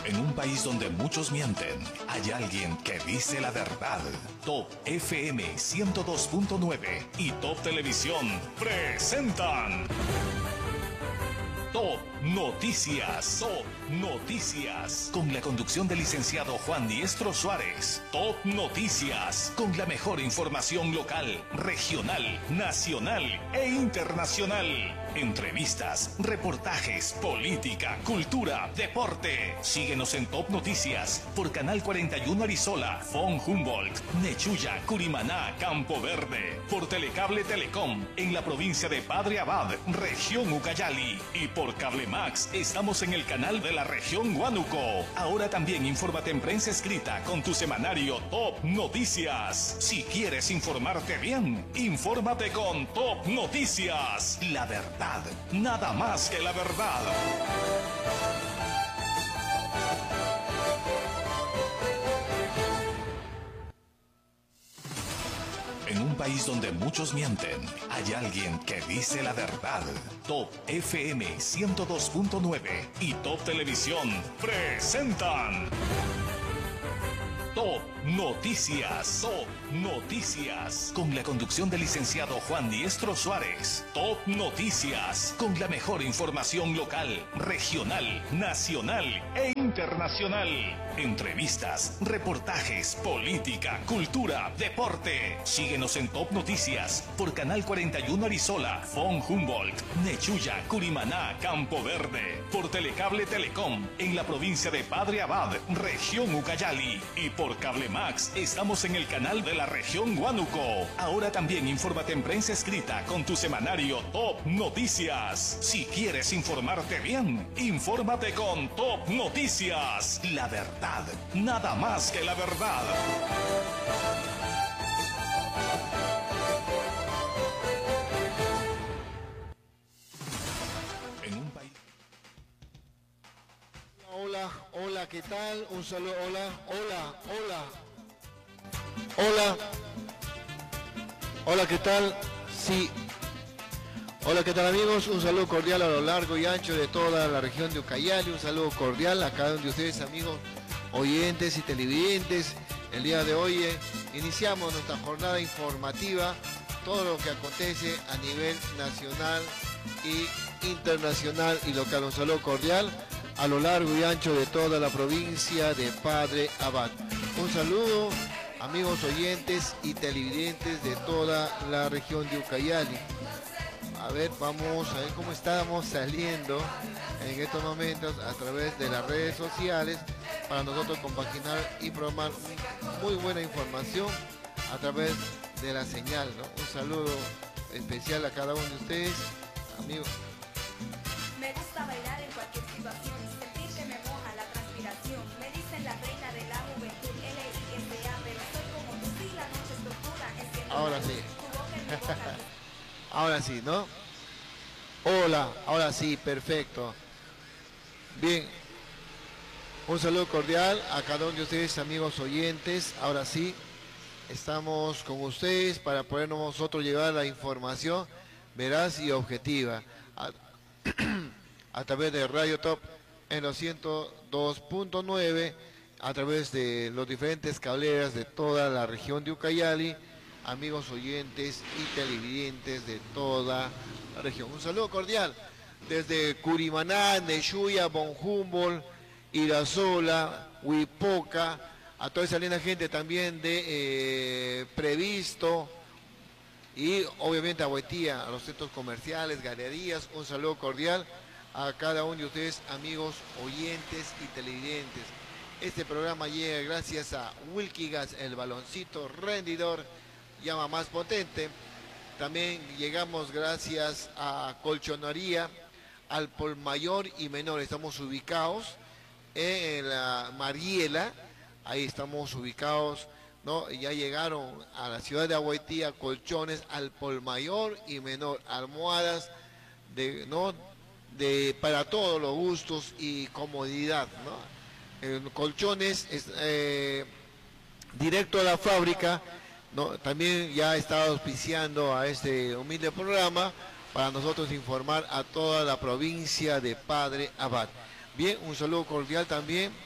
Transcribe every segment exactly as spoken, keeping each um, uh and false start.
En un país donde muchos mienten, hay alguien que dice la verdad. Top F M ciento dos punto nueve y Top Televisión presentan Top Noticias. Top Noticias. Con la conducción del licenciado Juan Diestro Suárez. Top Noticias. Con la mejor información local, regional, nacional e internacional. Entrevistas, reportajes, política, cultura, deporte. Síguenos en Top Noticias por Canal cuarenta y uno Arizola, Fon Humboldt, Nechuya, Curimaná, Campo Verde. Por Telecable Telecom en la provincia de Padre Abad, región Ucayali. Y por Cable Max estamos en el canal de la región Huánuco. Ahora también infórmate en prensa escrita con tu semanario Top Noticias. Si quieres informarte bien, infórmate con Top Noticias. La verdad. Nada más que la verdad. En un país donde muchos mienten, hay alguien que dice la verdad. Top F M ciento dos punto nueve y Top Televisión presentan Top Noticias. Top Noticias. Con la conducción del licenciado Juan Diestro Suárez. Top Noticias. Con la mejor información local, regional, nacional e internacional. Entrevistas, reportajes, política, cultura, deporte. Síguenos en Top Noticias por Canal cuarenta y uno Arizola, Fon Humboldt, Nechuya, Curimaná, Campo Verde. Por Telecable Telecom en la provincia de Padre Abad, región Ucayali. Y por Cable Max estamos en el canal de la región Huánuco. Ahora también infórmate en prensa escrita con tu semanario Top Noticias. Si quieres informarte bien, infórmate con Top Noticias. La verdad, nada más que la verdad. En un país... Hola, hola, ¿qué tal? Un saludo, hola, hola, hola. Hola. Hola, ¿qué tal? Sí. Hola, ¿qué tal, amigos? Un saludo cordial a lo largo y ancho de toda la región de Ucayali. Un saludo cordial a cada uno de ustedes, amigos oyentes y televidentes. El día de hoy eh, iniciamos nuestra jornada informativa, todo lo que acontece a nivel nacional y internacional y local. Un saludo cordial a lo largo y ancho de toda la provincia de Padre Abad. Un saludo, amigos oyentes y televidentes de toda la región de Ucayali. A ver, vamos a ver cómo estamos saliendo en estos momentos a través de las redes sociales para nosotros compaginar y programar muy buena información a través de la señal, ¿no? Un saludo especial a cada uno de ustedes, amigos. Me gusta bailar en cualquier situación, sentir que me moja la transpiración. Me dicen la reina de la juventud, L I S A, pero soy como tú, si la noche es tortura, enciendo Ahora la sí. luz, tu boca en mi boca. Ahora sí, ¿no? Hola, ahora sí, perfecto. Bien. Un saludo cordial a cada uno de ustedes, amigos oyentes. Ahora sí, estamos con ustedes para poder nosotros llevar la información veraz y objetiva a, a través de Radio Top en los ciento dos punto nueve, a través de los diferentes cableras de toda la región de Ucayali, amigos oyentes y televidentes de toda la región. Un saludo cordial desde Curimaná, Nechuya, Bon Humboldt, Irasola, Huipoca, a toda esa linda gente también de eh, Previsto y obviamente a Huetía, a los centros comerciales, galerías. Un saludo cordial a cada uno de ustedes, amigos oyentes y televidentes. Este programa llega gracias a Wilkigas, el baloncito rendidor, llama más potente. También llegamos gracias a Colchonería, al por mayor y menor. Estamos ubicados en la Mariela, ahí estamos ubicados, ¿no? Ya llegaron a la ciudad de Agüetía colchones al por mayor y menor, almohadas de, ¿no? de para todos los gustos y comodidad, ¿no? Eh, colchones es, eh, directo a la fábrica, ¿no? También ya está auspiciando a este humilde programa para nosotros informar a toda la provincia de Padre Abad. Bien, un saludo cordial también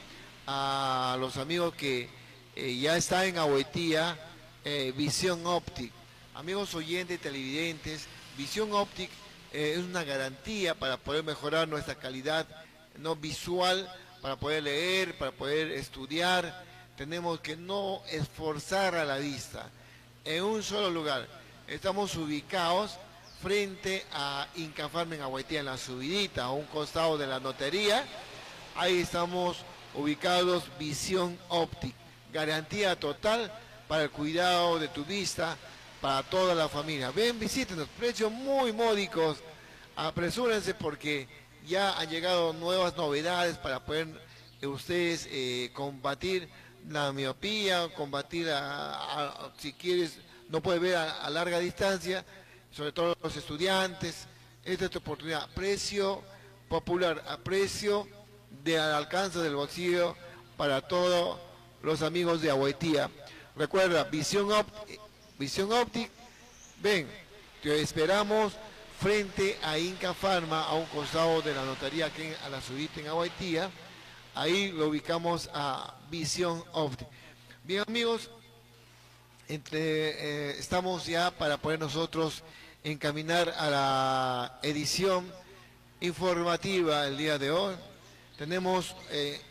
a los amigos que eh, ya están en Ahuetía, eh, Visión Optic. Amigos oyentes, televidentes, Visión Optic eh, es una garantía para poder mejorar nuestra calidad no visual, para poder leer, para poder estudiar. Tenemos que no esforzar a la vista. En un solo lugar. Estamos ubicados frente a Inca Pharma en Ahuetía, en la subidita, a un costado de la notaría. Ahí estamos ubicados, Visión Optic. Garantía total para el cuidado de tu vista, para toda la familia. Ven, visítenos, precios muy módicos. Apresúrense porque ya han llegado nuevas novedades para poder eh, ustedes eh, combatir la miopía, combatir, a, a, a, si quieres, no puedes ver a, a larga distancia, sobre todo los estudiantes. Esta es tu oportunidad. Precio popular, a precio de al alcance del bolsillo para todos los amigos de Ahuetía. Recuerda, Visión Optic, Visión Optic, ven, te esperamos frente a Inca Pharma, a un costado de la notaría aquí a la subida en Ahuetía. Ahí lo ubicamos a Visión Optic. Bien, amigos, entre, eh, estamos ya para poder nosotros encaminar a la edición informativa el día de hoy. Tenemos eh,